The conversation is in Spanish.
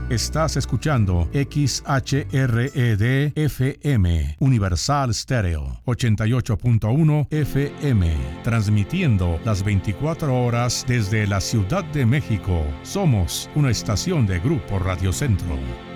Estás escuchando XHRED FM, Universal Stereo, 88.1 FM, transmitiendo las 24 horas desde la Ciudad de México. Somos una estación de Grupo Radio Centro.